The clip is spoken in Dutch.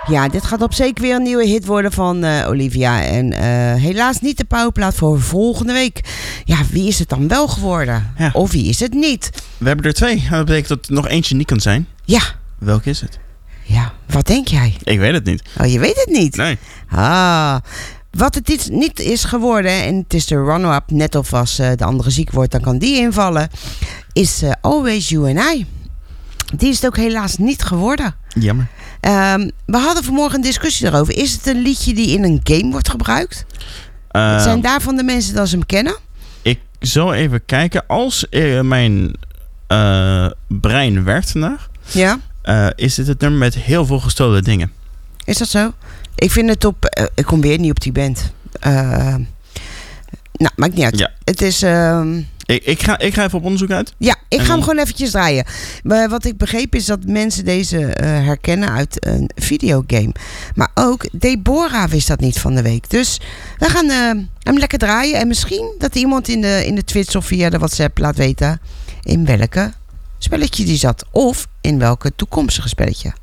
Ja, dit gaat op zeker weer een nieuwe hit worden van Olivia. En helaas niet de powerplaat voor volgende week. Ja, wie is het dan wel geworden? Ja. Of wie is het niet? We hebben er 2. Dat betekent dat er nog eentje niet kan zijn. Ja. Welke is het? Ja, wat denk jij? Ik weet het niet. Oh, je weet het niet? Nee. Wat het niet is geworden, en het is de runner-up, net of als de andere ziek wordt, dan kan die invallen, is Always You and I. Die is het ook helaas niet geworden. Jammer. We hadden vanmorgen een discussie daarover. Is het een liedje die in een game wordt gebruikt? Het zijn daarvan de mensen dat ze hem kennen? Ik zal even kijken. Als mijn brein werkt vandaag, Ja. Is dit het nummer met heel veel gestolen dingen. Is dat zo? Ik vind het op... ik kom weer niet op die band. Nou, maakt niet uit. Ja. Het is... Ik ga even op onderzoek uit. Ja, ik ga hem gewoon eventjes draaien. Maar wat ik begreep is dat mensen deze herkennen uit een videogame. Maar ook Deborah wist dat niet van de week. Dus we gaan hem lekker draaien. En misschien dat iemand in de Twitch of via de WhatsApp laat weten in welke spelletje die zat. Of in welke toekomstige spelletje.